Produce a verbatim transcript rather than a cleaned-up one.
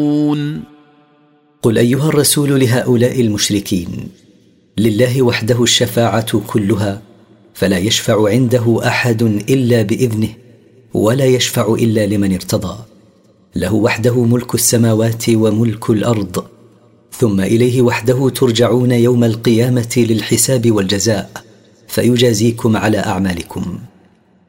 قل أيها الرسول لهؤلاء المشركين: لله وحده الشفاعة كلها، فلا يشفع عنده أحد إلا بإذنه، ولا يشفع إلا لمن ارتضى. له وحده ملك السماوات وملك الأرض، ثم إليه وحده ترجعون يوم القيامة للحساب والجزاء، فيجازيكم على أعمالكم.